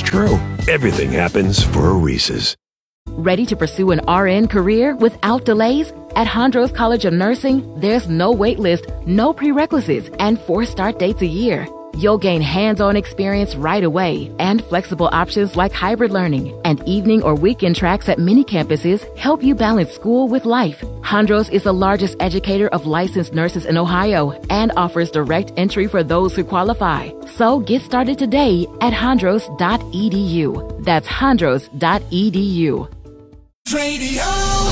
True. Everything happens for a Reese's. Ready to pursue an RN career without delays? At Hondros College of Nursing, there's no wait list, no prerequisites, and 4 start dates a year. You'll gain hands-on experience right away, and flexible options like hybrid learning and evening or weekend tracks at many campuses help you balance school with life. Hondros is the largest educator of licensed nurses in Ohio and offers direct entry for those who qualify. So get started today at hondros.edu. That's hondros.edu. Radio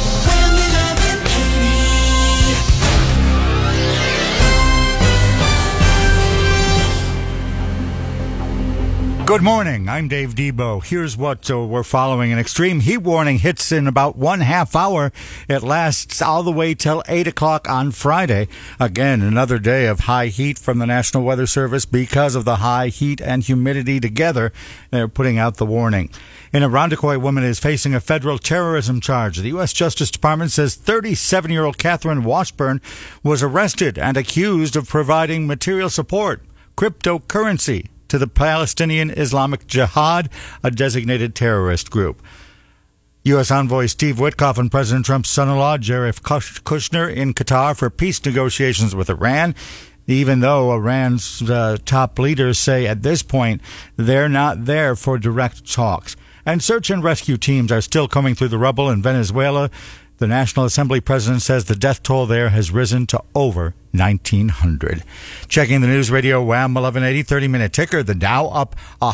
Good morning. I'm Dave Debo. Here's what we're following. An extreme heat warning hits in about 1/2 hour. It lasts all the way till 8 o'clock on Friday. Again, another day of high heat from the National Weather Service because of the high heat and humidity together. They're putting out the warning. An Irondequoit woman is facing a federal terrorism charge. The U.S. Justice Department says 37-year-old Catherine Washburn was arrested and accused of providing material support, cryptocurrency, to the Palestinian Islamic Jihad, a designated terrorist group. U.S. Envoy Steve Witkoff and President Trump's son-in-law, Jared Kushner, in Qatar for peace negotiations with Iran, even though Iran's top leaders say at this point they're not there for direct talks. And search and rescue teams are still combing through the rubble in Venezuela. The National Assembly president says the death toll there has risen to over 1,900. Checking the News Radio Wham 1180 30-minute ticker. The Dow up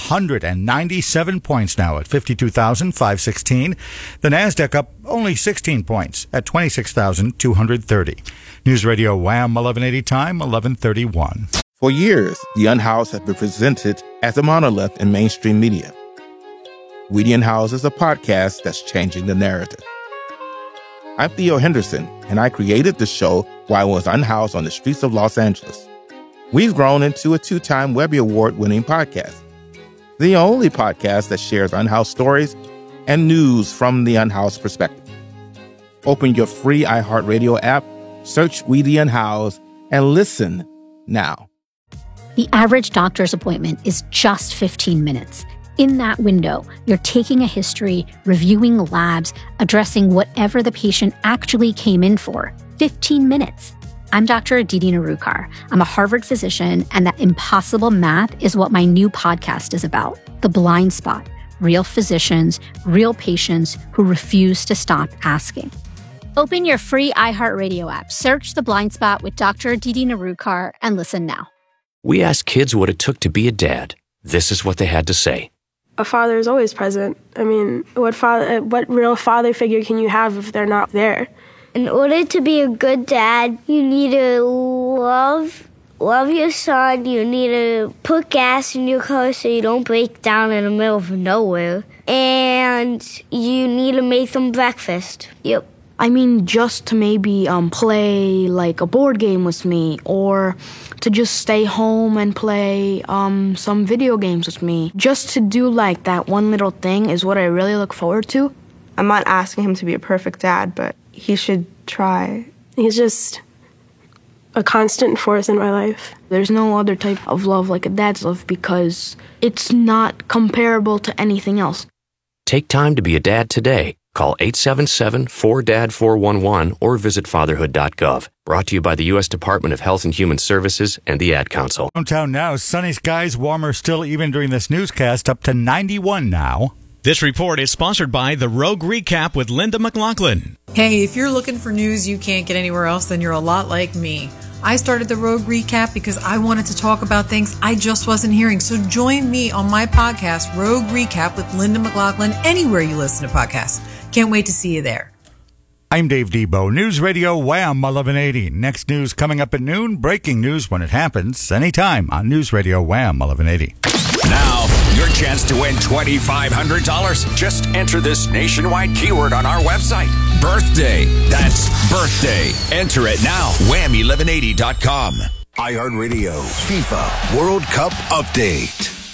197 points now at 52,516. The Nasdaq up only 16 points at 26,230. News Radio Wham 1180 time 1131. For years, the Unhoused have been presented as a monolith in mainstream media. We the Unhoused is a podcast that's changing the narrative. I'm Theo Henderson, and I created the show while I was unhoused on the streets of Los Angeles. We've grown into a 2-time Webby Award-winning podcast, the only podcast that shares unhoused stories and news from the unhoused perspective. Open your free iHeartRadio app, search We the Unhoused, and listen now. The average doctor's appointment is just 15 minutes. In that window, you're taking a history, reviewing labs, addressing whatever the patient actually came in for. 15 minutes. I'm Dr. Aditi Narukar. I'm a Harvard physician, and that impossible math is what my new podcast is about. The Blind Spot. Real physicians, real patients who refuse to stop asking. Open your free iHeartRadio app, search The Blind Spot with Dr. Aditi Narukar, and listen now. We asked kids what it took to be a dad. This is what they had to say. A father is always present. I mean, what real father figure can you have if they're not there? In order to be a good dad, you need to love your son. You need to put gas in your car so you don't break down in the middle of nowhere. And you need to make them breakfast. Yep. I mean, just to maybe play like a board game with me, or to just stay home and play some video games with me. Just to do like that one little thing is what I really look forward to. I'm not asking him to be a perfect dad, but he should try. He's just a constant force in my life. There's no other type of love like a dad's love because it's not comparable to anything else. Take time to be a dad today. Call 877-4DAD-411 or visit fatherhood.gov. Brought to you by the U.S. Department of Health and Human Services and the Ad Council. Downtown now, sunny skies, warmer still even during this newscast, up to 91 now. This report is sponsored by The Rogue Recap with Linda McLaughlin. Hey, if you're looking for news you can't get anywhere else, then you're a lot like me. I started The Rogue Recap because I wanted to talk about things I just wasn't hearing. So join me on my podcast, Rogue Recap with Linda McLaughlin, anywhere you listen to podcasts. Can't wait to see you there. I'm Dave Debo. News Radio Wham 1180. Next news coming up at noon. Breaking news when it happens. Anytime on News Radio Wham 1180. Now, your chance to win $2,500. Just enter this nationwide keyword on our website. Birthday. That's birthday. Enter it now. Wham1180.com. iHeartRadio FIFA World Cup Update.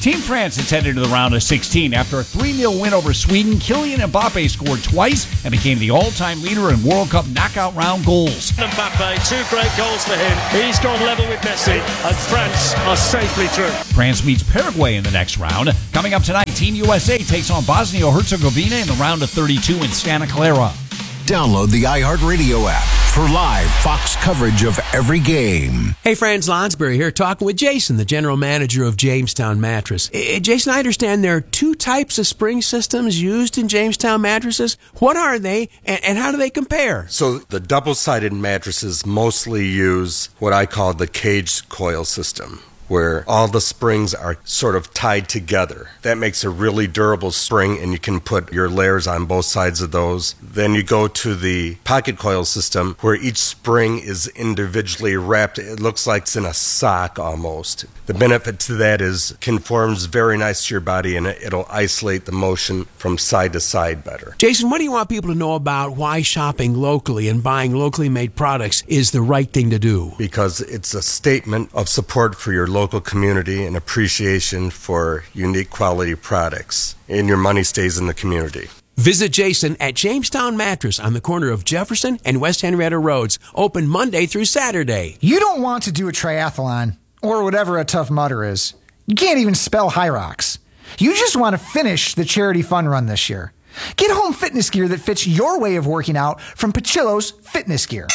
Team France is headed to the round of 16 after a 3-0 win over Sweden. Kylian Mbappe scored twice and became the all-time leader in World Cup knockout round goals. Mbappe, 2 great goals for him. He's gone level with Messi, and France are safely through. France meets Paraguay in the next round. Coming up tonight, Team USA takes on Bosnia-Herzegovina in the round of 32 in Santa Clara. Download the iHeartRadio app for live Fox coverage of every game. Hey, Franz Lonsberry here, talking with Jason, the general manager of Jamestown Mattress. Jason, I understand there are 2 types of spring systems used in Jamestown mattresses. What are they, and how do they compare? So the double-sided mattresses mostly use what I call the cage coil system, where all the springs are sort of tied together. That makes a really durable spring, and you can put your layers on both sides of those. Then you go to the pocket coil system, where each spring is individually wrapped. It looks like it's in a sock almost. The benefit to that is it conforms very nice to your body, and it'll isolate the motion from side to side better. Jason, what do you want people to know about why shopping locally and buying locally made products is the right thing to do? Because it's a statement of support for your local community and appreciation for unique quality products, and your money stays in the community. Visit Jason at Jamestown Mattress on the corner of Jefferson and West Henrietta Roads, open Monday through Saturday. You don't want to do a triathlon, or whatever a Tough Mudder is. You can't even spell Hyrox. You just want to finish the charity fun run this year. Get home fitness gear that fits your way of working out from Pachillo's Fitness Gear.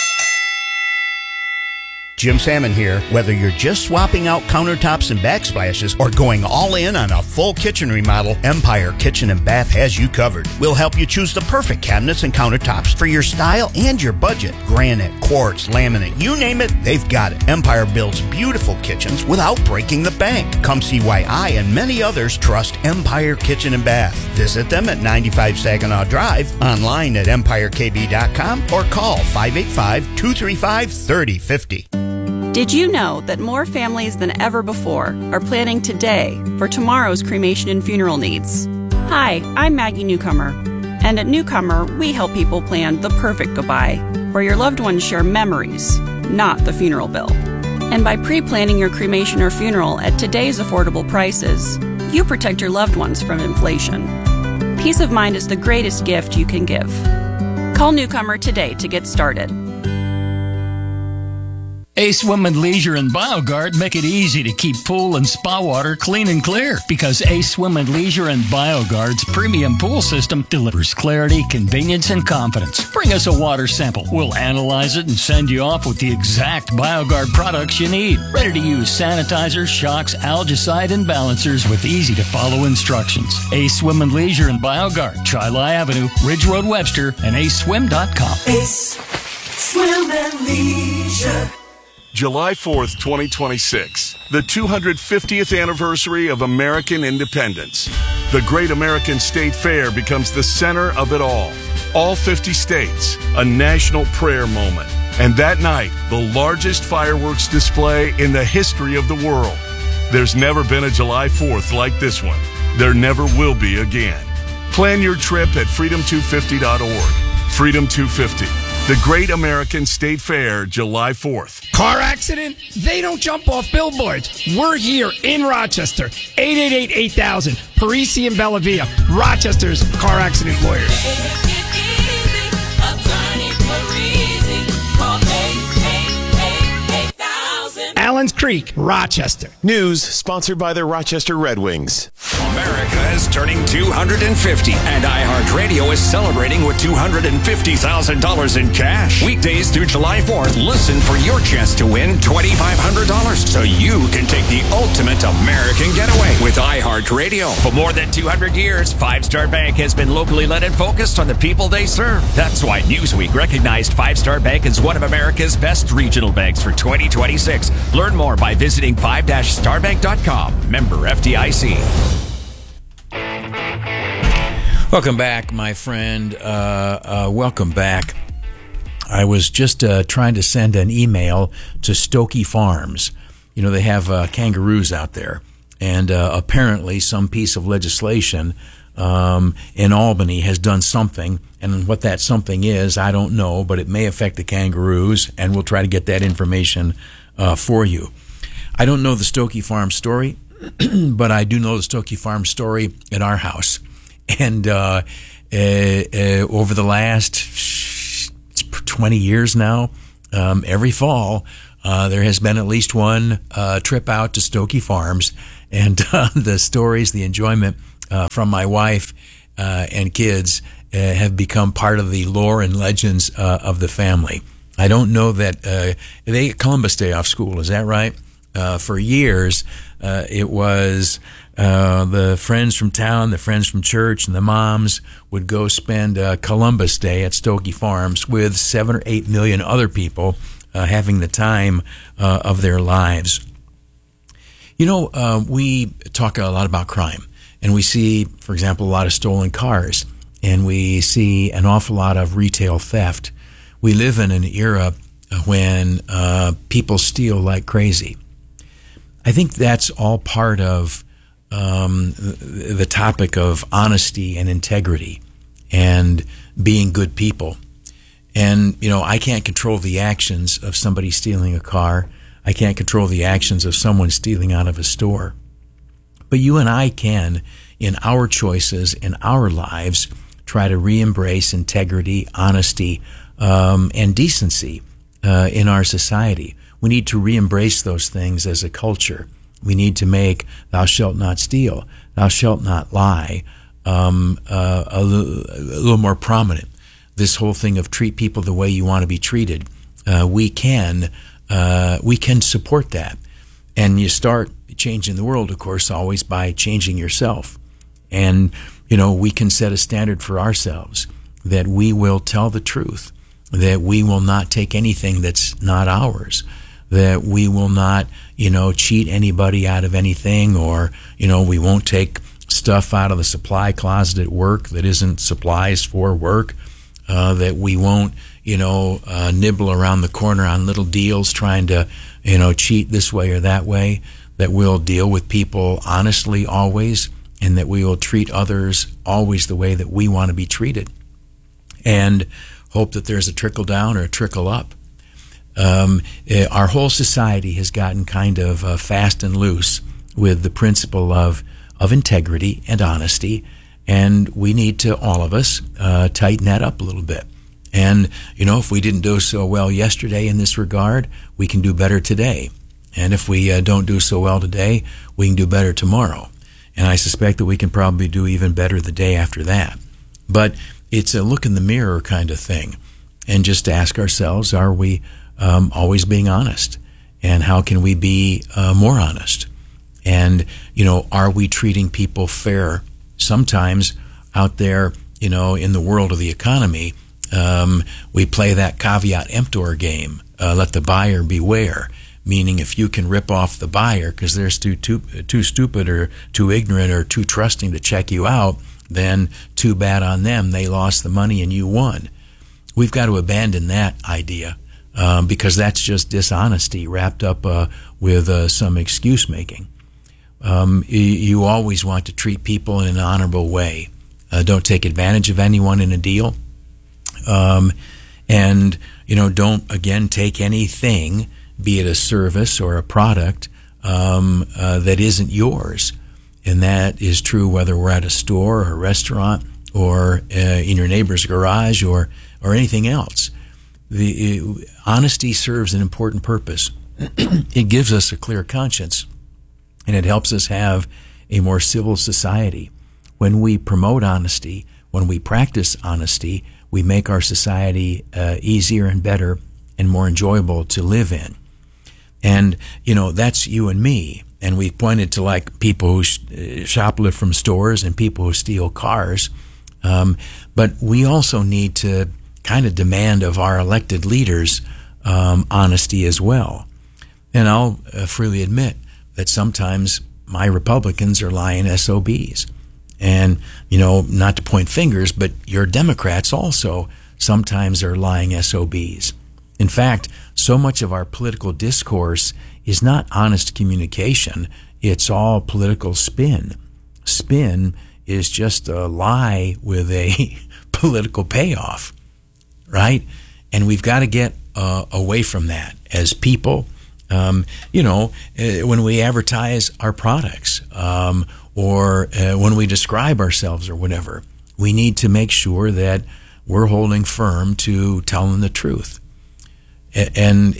Jim Salmon here. Whether you're just swapping out countertops and backsplashes or going all in on a full kitchen remodel, Empire Kitchen and Bath has you covered. We'll help you choose the perfect cabinets and countertops for your style and your budget. Granite, quartz, laminate, you name it, they've got it. Empire builds beautiful kitchens without breaking the bank. Come see why I and many others trust Empire Kitchen and Bath. Visit them at 95 Saginaw Drive, online at empirekb.com, or call 585-235-3050. Did you know that more families than ever before are planning today for tomorrow's cremation and funeral needs? Hi, I'm Maggie Newcomer, and at Newcomer, we help people plan the perfect goodbye, where your loved ones share memories, not the funeral bill. And by pre-planning your cremation or funeral at today's affordable prices, you protect your loved ones from inflation. Peace of mind is the greatest gift you can give. Call Newcomer today to get started. Ace Women Leisure and BioGuard make it easy to keep pool and spa water clean and clear, because Ace Women Leisure and BioGuard's premium pool system delivers clarity, convenience, and confidence. Bring us a water sample. We'll analyze it and send you off with the exact BioGuard products you need. Ready-to-use sanitizers, shocks, algicide, and balancers with easy-to-follow instructions. Ace Women Leisure and BioGuard, Chila Avenue, Ridge Road, Webster, and aceswim.com. Ace Swim and Leisure. July 4th, 2026, the 250th anniversary of American independence. The Great American State Fair becomes the center of it all. All 50 states, a national prayer moment. And that night, the largest fireworks display in the history of the world. There's never been a July 4th like this one. There never will be again. Plan your trip at freedom250.org. Freedom 250. The Great American State Fair, July 4th. Car accident? They don't jump off billboards. We're here in Rochester. 888-8000. Parisi and Bellavia. Rochester's car accident lawyers. Allen's Creek, Rochester. News sponsored by the Rochester Red Wings. America is turning 250, and iHeartRadio is celebrating with $250,000 in cash. Weekdays through July 4th, listen for your chance to win $2,500 so you can take the ultimate American getaway with iHeartRadio. For more than 200 years, Five Star Bank has been locally led and focused on the people they serve. That's why Newsweek recognized Five Star Bank as one of America's best regional banks for 2026. Learn more by visiting 5-starbank.com. Member FDIC. Welcome back, my friend. Welcome back. I was just trying to send an email to Stokey Farms. You know, they have kangaroos out there. And apparently some piece of legislation in Albany has done something. And what that something is, I don't know, but it may affect the kangaroos. And we'll try to get that information for you. I don't know the Stokey Farms story. but I do know the Stokey Farm story at our house. And over the last 20 years now, every fall, there has been at least one trip out to Stokey Farms, and the stories, the enjoyment from my wife and kids have become part of the lore and legends of the family. I don't know that they get Columbus Day off school. Is that right? For years, it was the friends from town, the friends from church, and the moms would go spend Columbus Day at Stokey Farms with 7 or 8 million other people having the time of their lives. You know, we talk a lot about crime, and we see, for example, a lot of stolen cars, and we see an awful lot of retail theft. We live in an era when people steal like crazy. I think that's all part of the topic of honesty and integrity and being good people. And, you know, I can't control the actions of somebody stealing a car. I can't control the actions of someone stealing out of a store. But you and I can, in our choices, in our lives, try to re-embrace integrity, honesty, and decency in our society. We need to re-embrace those things as a culture. We need to make "thou shalt not steal," "thou shalt not lie" a little more prominent. This whole thing of treat people the way you want to be treated, we can support that. And you start changing the world, of course, always by changing yourself. And, you know, we can set a standard for ourselves that we will tell the truth, that we will not take anything that's not ours, that we will not, you know, cheat anybody out of anything, or, you know, we won't take stuff out of the supply closet at work that isn't supplies for work, that we won't, you know, nibble around the corner on little deals trying to, you know, cheat this way or that way, that we'll deal with people honestly always, and that we will treat others always the way that we want to be treated, and hope that there's a trickle down or a trickle up. Our whole society has gotten kind of fast and loose with the principle of integrity and honesty, and we need to, all of us, tighten that up a little bit. And, you know, if we didn't do so well yesterday in this regard, we can do better today. And if we don't do so well today, we can do better tomorrow. And I suspect that we can probably do even better the day after that. But it's a look in the mirror kind of thing, and just to ask ourselves, are we always being honest? And how can we be more honest? And, you know, are we treating people fair? Sometimes out there, you know, in the world of the economy, we play that caveat emptor game, let the buyer beware, meaning if you can rip off the buyer because they're too stupid or too ignorant or too trusting to check you out, then too bad on them. They lost the money and you won. We've got to abandon that idea because that's just dishonesty wrapped up with some excuse making. You always want to treat people in an honorable way. Don't take advantage of anyone in a deal. And, you know, don't, again, take anything, be it a service or a product, that isn't yours. And that is true whether we're at a store or a restaurant or in your neighbor's garage or anything else. The honesty serves an important purpose. It gives us a clear conscience, and it helps us have a more civil society. When we promote honesty, when we practice honesty, we make our society easier and better and more enjoyable to live in. And, you know, that's you and me. And we've pointed to, like, people who shoplift from stores and people who steal cars. But we also need to kind of demand of our elected leaders honesty as well. And I'll freely admit that sometimes my Republicans are lying SOBs. And, you know, not to point fingers, but your Democrats also sometimes are lying SOBs. In fact, so much of our political discourse is not honest communication. It's all political spin. Spin is just a lie with a political payoff, right? And we've got to get away from that as people, When we advertise our products, or when we describe ourselves or whatever, we need to make sure that we're holding firm to telling the truth. And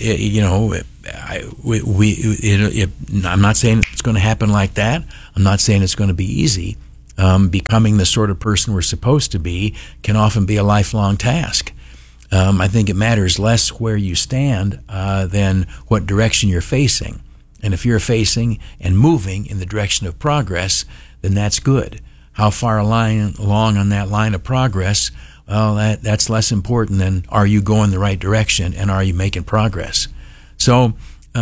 I'm not saying it's going to happen like that. I'm not saying it's going to be easy. Becoming the sort of person we're supposed to be can often be a lifelong task. I think it matters less where you stand than what direction you're facing. And if you're facing and moving in the direction of progress, then that's good. How far along on that line of progress, well, that's less important than are you going the right direction and are you making progress. So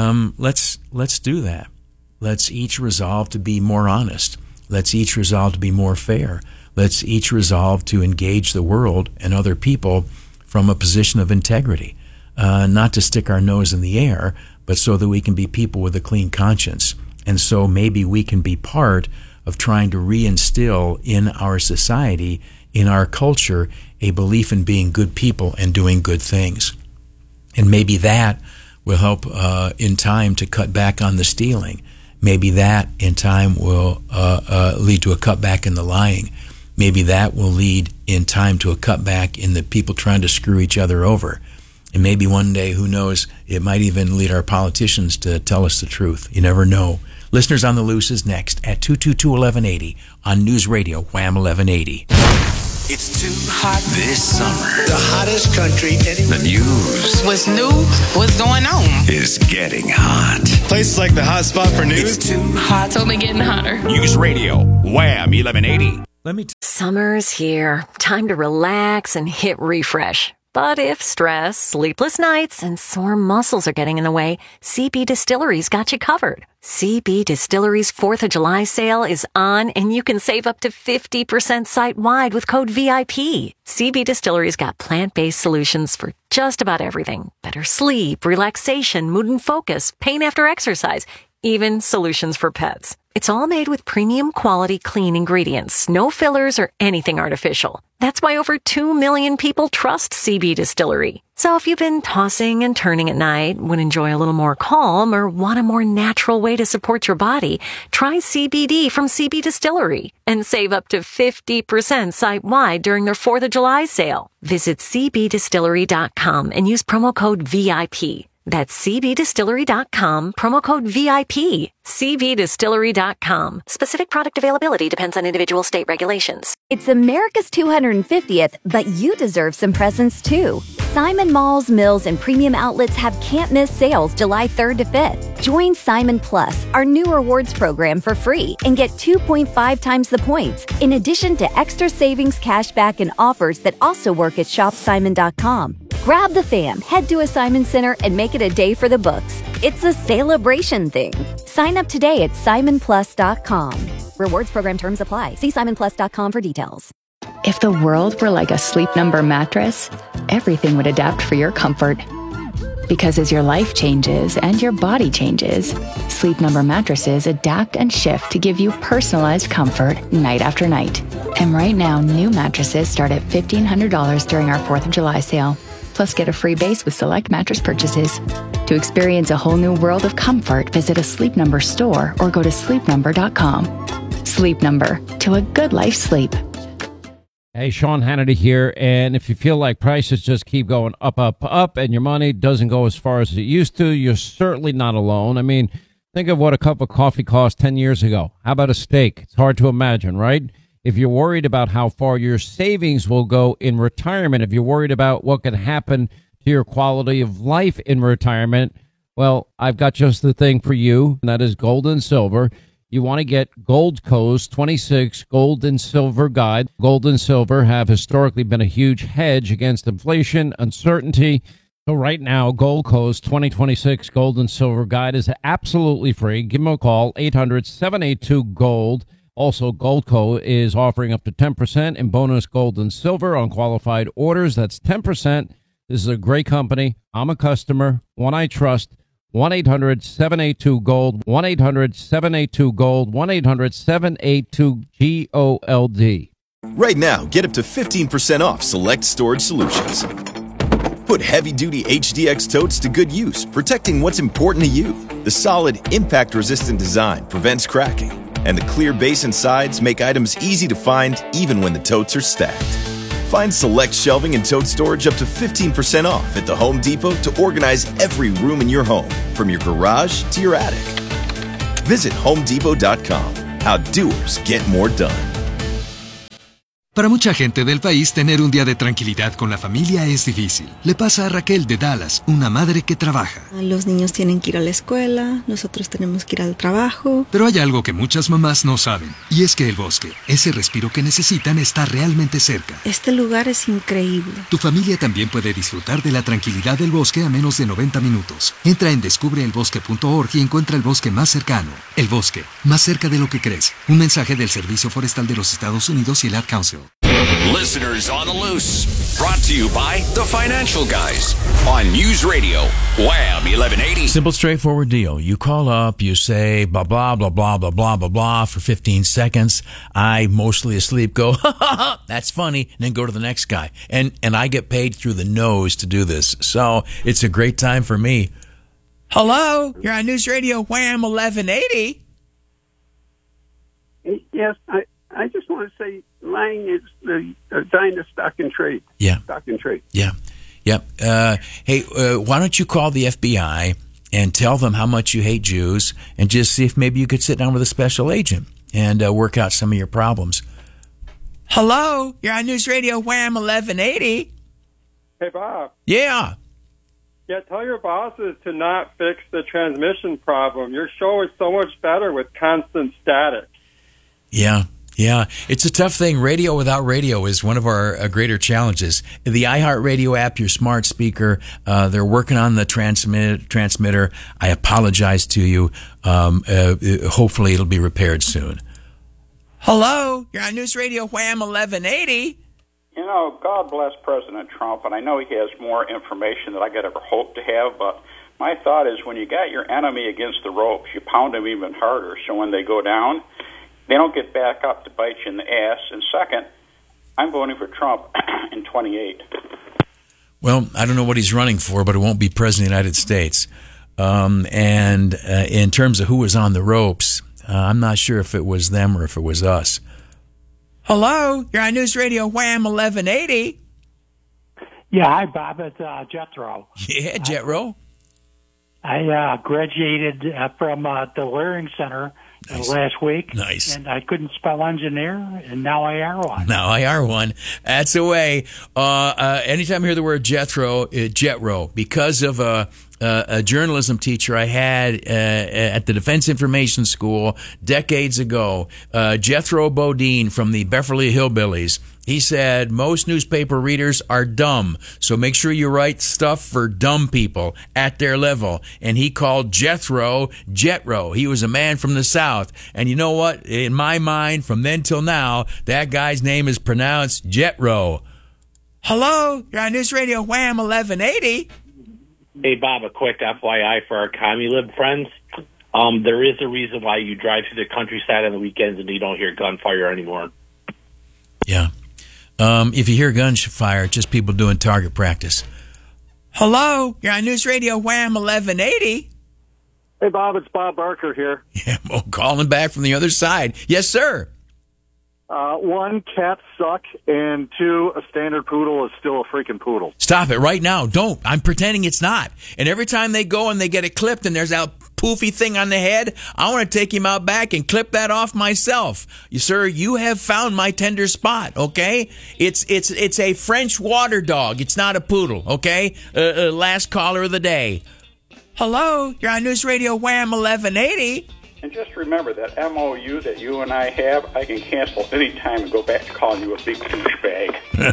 let's do that. Let's each resolve to be more honest. Let's each resolve to be more fair. Let's each resolve to engage the world and other people from a position of integrity, not to stick our nose in the air, but so that we can be people with a clean conscience. And so maybe we can be part of trying to reinstill in our society, in our culture, a belief in being good people and doing good things. And maybe that will help in time to cut back on the stealing. Maybe that in time will lead to a cutback in the lying. Maybe that will lead in time to a cutback in the people trying to screw each other over. And maybe one day, who knows, it might even lead our politicians to tell us the truth. You never know. Listeners on the Loose is next at 222-1180 on News Radio Wham 1180. It's too hot this summer. The hottest country anywhere. The news. What's new? What's going on? Is getting hot. Places like the hot spot for news. It's too hot. It's only getting hotter. News Radio Wham 1180. Summer's here. Time to relax and hit refresh. But if stress, sleepless nights, and sore muscles are getting in the way, CB Distillery's got you covered. CB Distillery's 4th of July sale is on, and you can save up to 50% site-wide with code VIP. CB Distillery's got plant-based solutions for just about everything. Better sleep, relaxation, mood and focus, pain after exercise, even solutions for pets. It's all made with premium quality clean ingredients, no fillers or anything artificial. That's why over 2 million people trust CB Distillery. So if you've been tossing and turning at night, would enjoy a little more calm, or want a more natural way to support your body, try CBD from CB Distillery and save up to 50% site-wide during their 4th of July sale. Visit cbdistillery.com and use promo code VIP. That's cbdistillery.com, promo code VIP. cbdistillery.com. Specific product availability depends on individual state regulations. It's America's 250th, but you deserve some presents too. Simon Malls, Mills, and premium outlets have can't-miss sales July 3rd to 5th. Join Simon Plus, our new rewards program, for free and get 2.5 times the points, in addition to extra savings, cashback, and offers that also work at shopsimon.com. Grab the fam, head to a Simon Center, and make it a day for the books. It's a celebration thing. Sign up today at simonplus.com. Rewards program terms apply. See simonplus.com for details. If the world were like a Sleep Number mattress, everything would adapt for your comfort. Because as your life changes and your body changes, Sleep Number mattresses adapt and shift to give you personalized comfort night after night. And right now, new mattresses start at $1,500 during our 4th of July sale. Plus, get a free base with select mattress purchases. To experience a whole new world of comfort, visit a Sleep Number store or go to sleepnumber.com. Sleep Number, to a good life sleep. Hey, Sean Hannity here, and if you feel like prices just keep going up, and your money doesn't go as far as it used to, you're certainly not alone. I mean, think of what a cup of coffee cost 10 years ago. How about a steak? It's hard to imagine, right? If you're worried about how far your savings will go in retirement, if you're worried about what can happen to your quality of life in retirement, well, I've got just the thing for you, and that is gold and silver. You want to get Goldco's 26 Gold and Silver Guide. Gold and silver have historically been a huge hedge against inflation, uncertainty. So right now, Goldco's 2026 Gold and Silver Guide is absolutely free. Give them a call, 800-782-GOLD. Also, Goldco is offering up to 10% in bonus gold and silver on qualified orders. That's 10%. This is a great company. I'm a customer, one I trust. 1-800-782-GOLD, 1-800-782-GOLD, 1-800-782-GOLD. Right now, get up to 15% off select storage solutions. Put heavy-duty HDX totes to good use, protecting what's important to you. The solid, impact-resistant design prevents cracking, and the clear base and sides make items easy to find even when the totes are stacked. Find select shelving and tote storage up to 15% off at the Home Depot to organize every room in your home, from your garage to your attic. Visit HomeDepot.com. How doers get more done. Para mucha gente del país, tener un día de tranquilidad con la familia es difícil. Le pasa a Raquel de Dallas, una madre que trabaja. Los niños tienen que ir a la escuela, nosotros tenemos que ir al trabajo. Pero hay algo que muchas mamás no saben, y es que el bosque, ese respiro que necesitan, está realmente cerca. Este lugar es increíble. Tu familia también puede disfrutar de la tranquilidad del bosque a menos de 90 minutos. Entra en descubreelbosque.org y encuentra el bosque más cercano. El bosque, más cerca de lo que crees. Un mensaje del Servicio Forestal de los Estados Unidos y el Ad Council. Listeners on the Loose, brought to you by the Financial Guys on News Radio, Wham 1180. Simple, straightforward deal. You call up, you say blah, blah, blah, blah, blah, blah, blah, blah for 15 seconds. I, mostly asleep, go, ha, ha, ha, that's funny, and then go to the next guy. And I get paid through the nose to do this. So it's a great time for me. Hello, you're on News Radio, Wham 1180. Yes, I just want to say lying is the dying of stock and trade. Yeah. Stock and trade. Yeah. Yep. Hey, why don't you call the FBI and tell them how much you hate Jews and just see if maybe you could sit down with a special agent and work out some of your problems. Hello, you're on News Radio Wham 1180. Hey, Bob. Yeah. Yeah, tell your bosses to not fix the transmission problem. Your show is so much better with constant static. Yeah. Yeah, it's a tough thing. Radio without radio is one of our greater challenges. The iHeartRadio app, your smart speaker, they're working on the transmitter. I apologize to you. Hopefully it'll be repaired soon. Hello, you're on News Radio Wham 1180. You know, God bless President Trump, and I know he has more information than I could ever hope to have, but my thought is when you got your enemy against the ropes, you pound them even harder, so when they go down, they don't get back up to bite you in the ass. And second, I'm voting for Trump in 28. Well, I don't know what he's running for, but it won't be President of the United States. And in terms of who was on the ropes, I'm not sure if it was them or if it was us. Hello, you're on News Radio Wham 1180. Yeah, hi, Bob. It's Jethro. Yeah, Jethro. I graduated from the Learning Center last week. Nice. And I couldn't spell engineer, and now I are one. Now I are one. That's the way. Anytime I hear the word Jethro, because of a journalism teacher I had at the Defense Information School decades ago, Jethro Bodine from the Beverly Hillbillies. He said, most newspaper readers are dumb, so make sure you write stuff for dumb people at their level. And he called Jethro. He was a man from the South. And you know what? In my mind, from then till now, that guy's name is pronounced Jethro. Hello, you're on News Radio Wham 1180. Hey, Bob, a quick FYI for our CommuLib friends. There is a reason why you drive through the countryside on the weekends and you don't hear gunfire anymore. Yeah. If you hear gunfire, it's just people doing target practice. Hello, you're on News Radio Wham 1180. Hey, Bob, it's Bob Barker here. Yeah, well, calling back from the other side. Yes, sir. One, cats suck, and two, a standard poodle is still a freaking poodle. Stop it right now. Don't. I'm pretending it's not. And every time they go and they get it clipped and there's that poofy thing on the head, I want to take him out back and clip that off myself. Sir, you have found my tender spot, okay? It's a French water dog. It's not a poodle, okay? Last caller of the day. Hello, you're on News Radio Wham 1180. And just remember that MOU that you and I have, I can cancel any time and go back to calling you a big douchebag.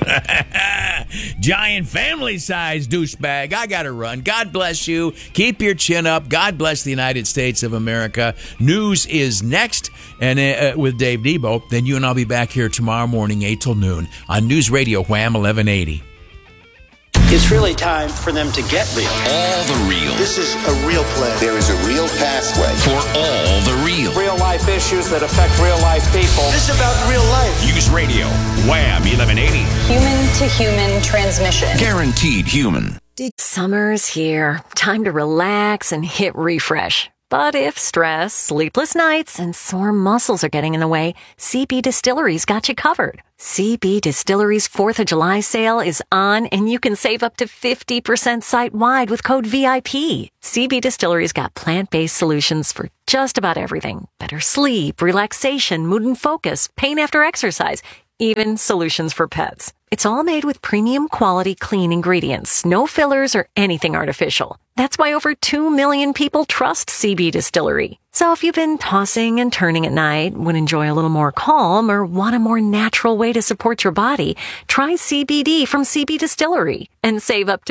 Giant family-sized douchebag. I got to run. God bless you. Keep your chin up. God bless the United States of America. News is next, and with Dave Debo. Then you and I'll be back here tomorrow morning, 8 till noon, on News Radio Wham 1180. It's really time for them to get real. All the real. This is a real plan. There is a real pathway for all the real. Real life issues that affect real life people. This is about real life. News Radio, Wham 1180. Human to human transmission. Guaranteed human. Summer's here. Time to relax and hit refresh. But if stress, sleepless nights, and sore muscles are getting in the way, CB Distillery's got you covered. CB Distillery's 4th of July sale is on, and you can save up to 50% site-wide with code VIP. CB Distillery's got plant-based solutions for just about everything. Better sleep, relaxation, mood and focus, pain after exercise, even solutions for pets. It's all made with premium quality clean ingredients, no fillers or anything artificial. That's why over 2 million people trust CB Distillery. So if you've been tossing and turning at night, would enjoy a little more calm, or want a more natural way to support your body, try CBD from CB Distillery and save up to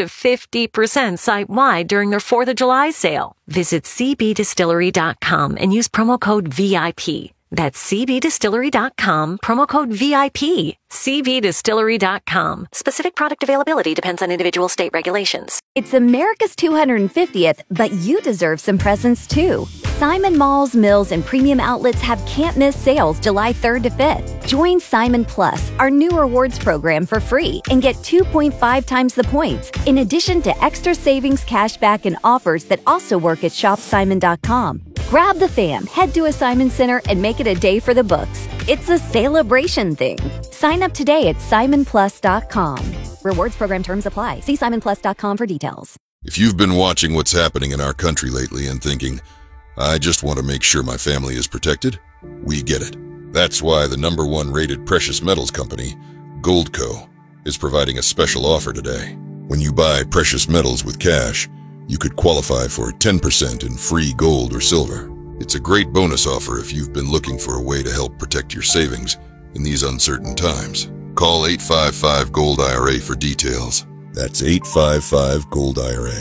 50% site-wide during their 4th of July sale. Visit cbdistillery.com and use promo code VIP. That's cbdistillery.com, promo code VIP. cbdistillery.com. Specific product availability depends on individual state regulations. It's America's 250th, but you deserve some presents too. Simon Malls, Mills, and Premium Outlets have can't-miss sales July 3rd to 5th. Join Simon Plus, our new rewards program, for free and get 2.5 times the points, in addition to extra savings, cashback, and offers that also work at shopsimon.com. Grab the fam, head to a Simon Center, and make it a day for the books. It's a celebration thing. Sign up today at simonplus.com. Rewards program terms apply. See simonplus.com for details. If you've been watching what's happening in our country lately and thinking, I just want to make sure my family is protected, we get it. That's why the #1 rated precious metals company, Goldco, is providing a special offer today. When you buy precious metals with cash, you could qualify for 10% in free gold or silver. It's a great bonus offer if you've been looking for a way to help protect your savings in these uncertain times. Call 855-GOLD-IRA for details. That's 855-GOLD-IRA.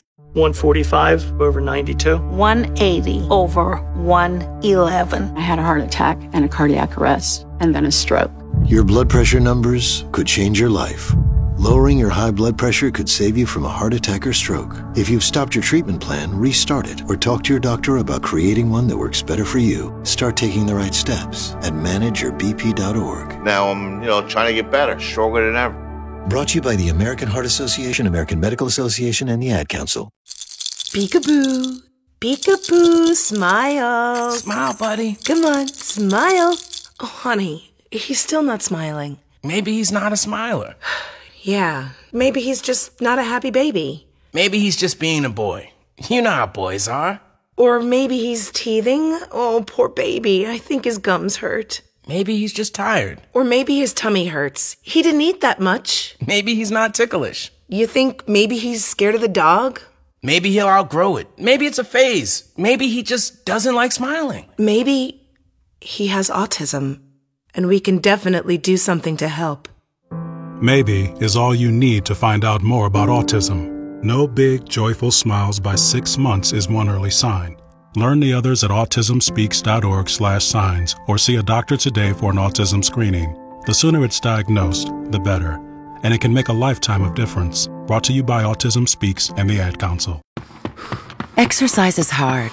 145 over 92. 180 over 111. I had a heart attack and a cardiac arrest, and then a stroke. Your blood pressure numbers could change your life. Lowering your high blood pressure could save you from a heart attack or stroke. If you've stopped your treatment plan, restart it, or talk to your doctor about creating one that works better for you. Start taking the right steps at manageyourbp.org. Now I'm, trying to get better, stronger than ever. Brought to you by the American Heart Association, American Medical Association, and the Ad Council. Peekaboo, peekaboo, smile. Smile, buddy. Come on, smile. Oh, honey, he's still not smiling. Maybe he's not a smiler. Yeah, maybe he's just not a happy baby. Maybe he's just being a boy. You know how boys are. Or maybe he's teething. Oh, poor baby. I think his gums hurt. Maybe he's just tired. Or maybe his tummy hurts. He didn't eat that much. Maybe he's not ticklish. You think maybe he's scared of the dog? Maybe he'll outgrow it. Maybe it's a phase. Maybe he just doesn't like smiling. Maybe he has autism, and we can definitely do something to help. Maybe is all you need to find out more about autism. No big, joyful smiles by 6 months is one early sign. Learn the others at autismspeaks.org/signs or see a doctor today for an autism screening. The sooner it's diagnosed, the better. And it can make a lifetime of difference. Brought to you by Autism Speaks and the Ad Council. Exercise is hard.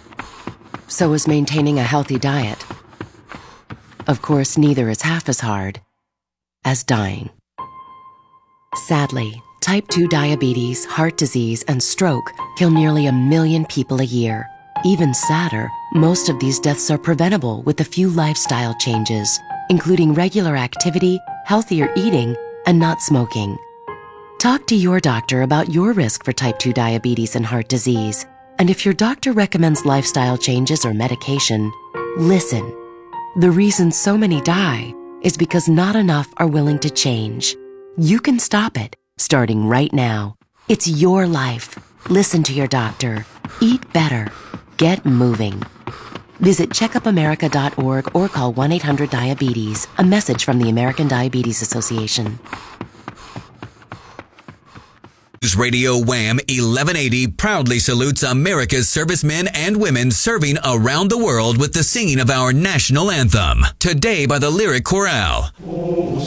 So is maintaining a healthy diet. Of course, neither is half as hard as dying. Sadly, type 2 diabetes, heart disease, and stroke kill nearly 1 million people a year. Even sadder, most of these deaths are preventable with a few lifestyle changes, including regular activity, healthier eating, and not smoking. Talk to your doctor about your risk for type 2 diabetes and heart disease. And if your doctor recommends lifestyle changes or medication, listen. The reason so many die is because not enough are willing to change. You can stop it, starting right now. It's your life. Listen to your doctor. Eat better. Get moving. Visit checkupamerica.org or call 1-800-DIABETES. A message from the American Diabetes Association. News Radio Wham 1180 proudly salutes America's servicemen and women serving around the world with the singing of our national anthem. Today by the Lyric Chorale.